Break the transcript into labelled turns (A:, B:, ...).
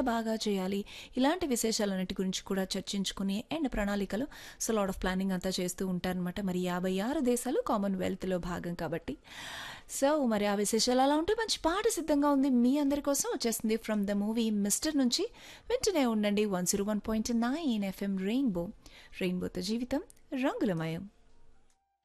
A: బాగా చేయాలి, ఇలాంటి విశేషాలన్నిటి గురించి కూడా చర్చించుకుని అండ్ ప్రణాళికలు సో లాట్ ఆఫ్ ప్లానింగ్ అంతా చేస్తూ ఉంటారనమాట. మరి 56 దేశాలు కామన్వెల్త్లో భాగం కాబట్టి. సో మరి ఆ విశేషాలు అలా ఉంటే మంచి పాట సిద్ధంగా ఉంది మీ అందరి కోసం, వచ్చేస్తుంది ఫ్రమ్ ద మూవీ మిస్టర్ నుంచి. వింటూనే ఉండండి 101.9 ఎఫ్ఎం రెయిన్బో. రెయిన్బోతో జీవితం రంగులమయం.